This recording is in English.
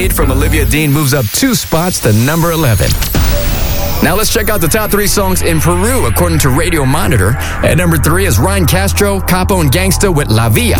Need from Olivia Dean moves up 2 spots to number 11. Now let's check out the top 3 songs in Peru according to Radio Monitor. At number 3 is Ryan Castro, Capo and Gangsta with La Via.